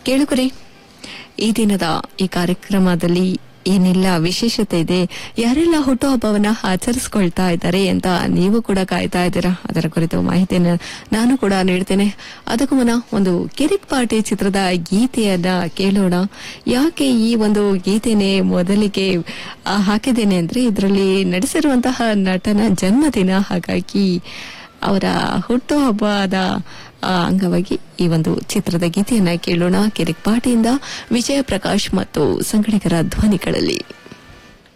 ಕೇಳುಗರೆ, ಈ ದಿನದ ಈ ಕಾರ್ಯಕ್ರಮದಲ್ಲಿ ಏನೆಲ್ಲ ವಿಶೇಷತೆ ಇದೆ, ಯಾರೆಲ್ಲ ಹುಟ್ಟುಹಬ್ಬವನ್ನ ಆಚರಿಸಿಕೊಳ್ತಾ ಇದ್ದಾರೆ ಅಂತ ನೀವು ಕೂಡ ಕಾಯ್ತಾ ಇದ್ದೀರಾ. ಅದರ ಕುರಿತು ಮಾಹಿತಿಯನ್ನು ನಾನು ಕೂಡ ನೀಡ್ತೇನೆ. ಅದಕ್ಕೂ ಮುನ್ನ ಒಂದು ಕಿರಿಕ್ ಪಾರ್ಟಿ ಚಿತ್ರದ ಗೀತೆಯನ್ನ ಕೇಳೋಣ. ಯಾಕೆ ಈ ಒಂದು ಗೀತೆನೆ ಮೊದಲಿಗೆ ಹಾಕಿದ್ದೇನೆ ಅಂದ್ರೆ, ಇದರಲ್ಲಿ ನಡೆಸಿರುವಂತಹ ನಟನ ಜನ್ಮದಿನ, ಹಾಗಾಗಿ ಅವರ ಹುಟ್ಟುಹಬ್ಬದ ಅಂಗವಾಗಿ ಈ ಒಂದು ಚಿತ್ರದ ಗೀತೆಯನ್ನ ಕೇಳೋಣ. ಕಿರಿಕ್ ಪಾರ್ಟಿಯಿಂದ ವಿಜಯ ಪ್ರಕಾಶ್ ಮತ್ತು ಸಂಗಡಿಗರ ಧ್ವನಿಗಳಲ್ಲಿ.